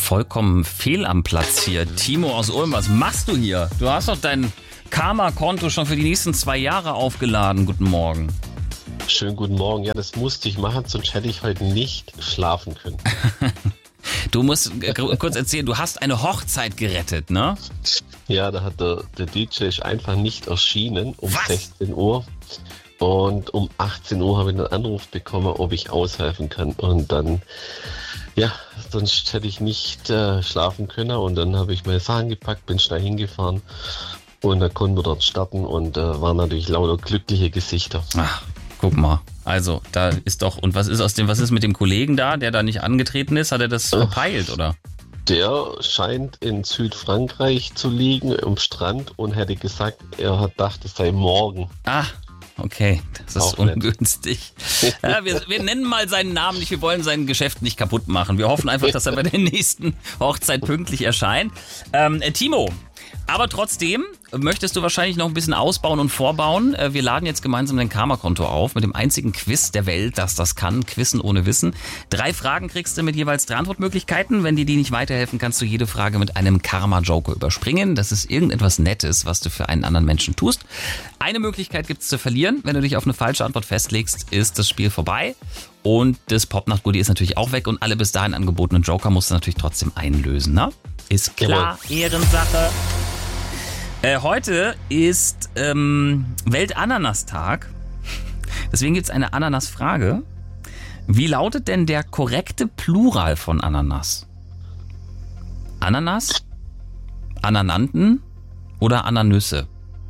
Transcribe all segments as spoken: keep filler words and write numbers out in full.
vollkommen fehl am Platz hier. Timo aus Ulm, was machst du hier? Du hast doch dein Karma-Konto schon für die nächsten zwei Jahre aufgeladen. Guten Morgen. Schönen guten Morgen. Ja, das musste ich machen, sonst hätte ich heute nicht schlafen können. Du musst äh, kurz erzählen, du hast eine Hochzeit gerettet, ne? Ja, da hat der, der D J ist einfach nicht erschienen um Was? sechzehn Uhr. Und um achtzehn Uhr habe ich einen Anruf bekommen, ob ich aushelfen kann. Und dann, ja, sonst hätte ich nicht äh, schlafen können. Und dann habe ich meine Sachen gepackt, bin schnell hingefahren. Und dann konnten wir dort starten und äh, waren natürlich lauter glückliche Gesichter. Ach, guck mal. Also, da ist doch, und was ist aus dem, was ist mit dem Kollegen da, der da nicht angetreten ist? Hat er das verpeilt, oder? Der scheint in Südfrankreich zu liegen, am Strand, und hätte gesagt, er hat gedacht, es sei morgen. Ah, okay, das ist Auch nett. ungünstig. Ja, wir, wir nennen mal seinen Namen nicht, wir wollen sein Geschäft nicht kaputt machen. Wir hoffen einfach, dass er bei der nächsten Hochzeit pünktlich erscheint. Ähm, äh, Timo, aber trotzdem möchtest du wahrscheinlich noch ein bisschen ausbauen und vorbauen. Äh, wir laden jetzt gemeinsam dein Karma-Konto auf mit dem einzigen Quiz der Welt, das das kann. Quizzen ohne Wissen. Drei Fragen kriegst du mit jeweils drei Antwortmöglichkeiten. Wenn dir die nicht weiterhelfen, kannst du jede Frage mit einem Karma-Joker überspringen. Das ist irgendetwas Nettes, was du für einen anderen Menschen tust. Eine Möglichkeit gibt es zu verlieren. Wenn du dich auf eine falsche Antwort festlegst, ist das Spiel vorbei. Und das Popnacht-Goodie ist natürlich auch weg. Und alle bis dahin angebotenen Joker musst du natürlich trotzdem einlösen. Ne? Ist klar, Ehrensache. Äh, heute ist ähm, Welt-Ananas-Tag. Deswegen gibt es eine Ananas-Frage. Wie lautet denn der korrekte Plural von Ananas? Ananas, Anananten oder Ananüsse?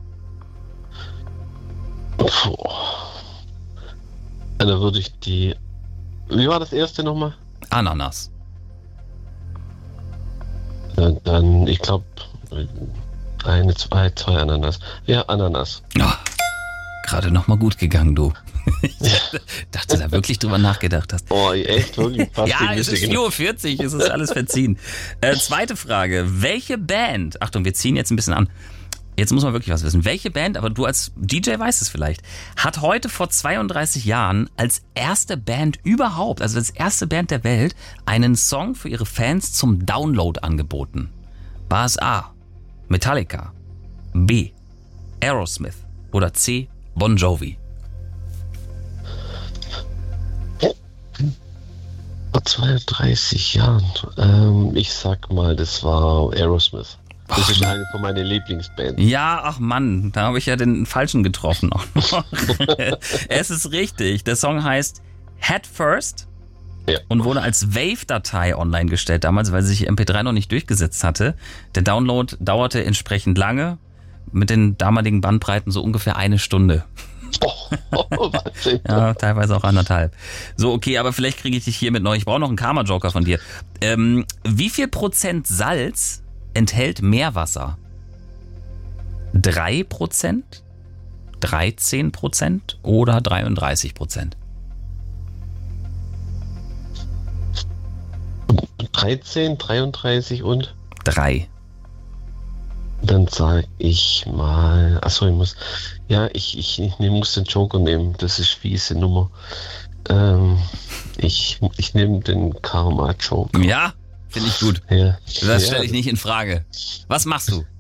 Puh. Dann würde ich die... Wie war das erste nochmal? Ananas. Dann, dann ich glaube... Eine, zwei, zwei Ananas. Ja, Ananas. Oh, gerade noch mal gut gegangen, du. Ich dachte da wirklich drüber nachgedacht hast. Oh, echt? Wirklich? Fast Ja, es ist vier Uhr vierzig, es ist alles verziehen. Äh, zweite Frage. Welche Band, Achtung, wir ziehen jetzt ein bisschen an. Jetzt muss man wirklich was wissen. Welche Band, aber du als D J weißt es vielleicht, hat heute vor zweiunddreißig Jahren als erste Band überhaupt, also als erste Band der Welt, einen Song für ihre Fans zum Download angeboten? War es A, Metallica, B, Aerosmith oder C, Bon Jovi? Vor zweiunddreißig Jahren. Ähm, ich sag mal, das war Aerosmith. Das Ach, ist eine von meinen Lieblingsbands. Ja, ach Mann, da habe ich ja den Falschen getroffen auch noch. Es ist richtig. Der Song heißt Head First. Ja. Und wurde als Wave-Datei online gestellt damals, weil sich M P drei noch nicht durchgesetzt hatte. Der Download dauerte entsprechend lange, mit den damaligen Bandbreiten so ungefähr eine Stunde. Oh, oh, Wahnsinn. Ja, teilweise auch anderthalb. So, okay, aber vielleicht kriege ich dich hiermit neu. Ich brauche noch einen Karma-Joker von dir. Ähm, wie viel Prozent Salz enthält Meerwasser? Drei Prozent, dreizehn Prozent oder dreiunddreißig Prozent? dreizehn, dreiunddreißig und? Drei. Dann sag ich mal... Achso, ich muss... Ja, ich, ich, ich muss den Joker nehmen. Das ist fiese Nummer. Ähm, ich ich nehme den Karma-Joker. Ja, finde ich gut. Ja. Das Ja. stelle ich nicht in Frage. Was machst du?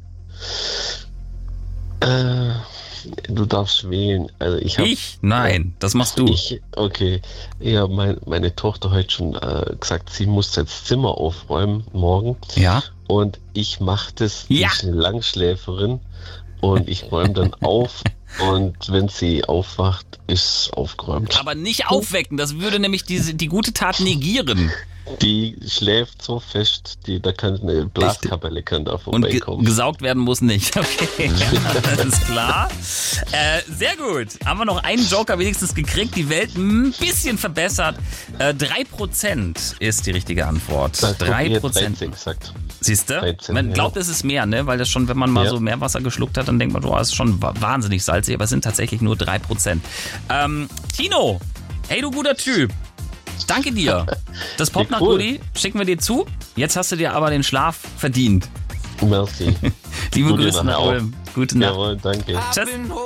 Äh, du darfst wählen. Also ich, hab, Ich? Nein, das machst du. Ich, okay. Ja, mein, meine Tochter heute schon äh, gesagt, sie muss jetzt Zimmer aufräumen morgen. Ja? Und ich mache das. Ja. Die ist eine Langschläferin. Und ich räume dann auf. Und wenn sie aufwacht, ist aufgeräumt. Aber nicht aufwecken, das würde nämlich diese, die gute Tat negieren. Die schläft so fest, die, da kann eine Blaskapelle kann da Und ge vorbeikommen. gesaugt werden muss nicht. Okay, alles klar. Äh, sehr gut. Haben wir noch einen Joker wenigstens gekriegt, die Welt ein bisschen verbessert. Äh, drei Prozent ist die richtige Antwort. drei Prozent. Gesagt. Siehst du? dreizehn, Man ja. glaubt, es ist mehr, ne? Weil das schon, wenn man mal Ja. so Meerwasser geschluckt hat, dann denkt man, oh, das ist schon wa- wahnsinnig salzig, aber es sind tatsächlich nur drei Prozent. Ähm, Tino, hey du guter Typ. Danke dir. Das Popnacht-Goodie schicken wir dir zu. Jetzt hast du dir aber den Schlaf verdient. Merci. Liebe Gute Grüße Nacht nach auch. Ulm. Gute Nacht. Jawohl, danke. Tschüss.